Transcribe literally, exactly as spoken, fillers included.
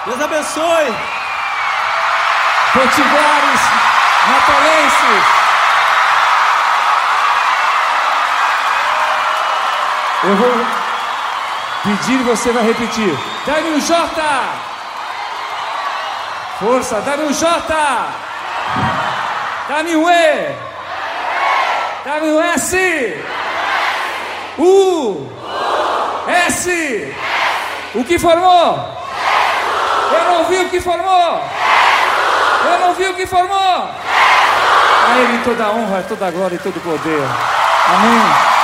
Deus abençoe. Potiguares, natolenses. Eu vou pedir e você vai repetir. Dá-me um J. Força, dá-me um J. Dá-me um E. Dá-me um S. U. S. O que formou? Eu não vi o que formou. Eu não vi o que formou. A Ele toda a honra, toda a glória e todo o poder. Amém.